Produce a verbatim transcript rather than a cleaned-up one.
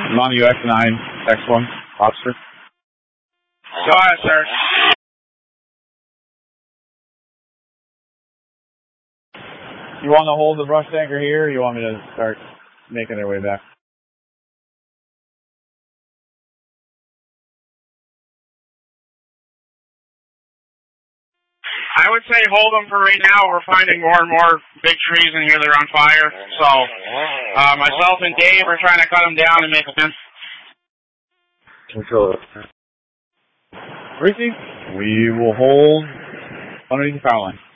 I'm on U X nine, X one, officer. Go ahead, sir. You want to hold the brush tanker here, or you want me to start making their way back? I would say hold them for right now. We're finding more and more big trees in here that are on fire. So, uh, myself and Dave are trying to cut them down and make a fence. Control it. Ricky, we will hold underneath the power line.